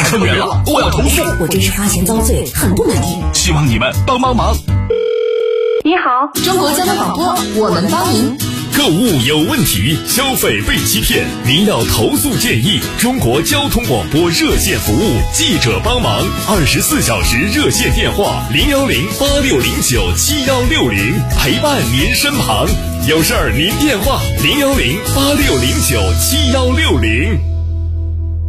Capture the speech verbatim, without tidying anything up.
坑人了，我要投诉。 我真是发现遭罪，很不满意， 希望你们帮帮忙。 你好， 中国交通广播，我们帮您。 购物有问题，消费被欺骗，您要投诉建议，中国交通广播热线服务，记者帮忙，二十四小时热线电话零幺零八六零九七幺六零，陪伴您身旁，有事儿您电话零幺零八六零九七幺六零。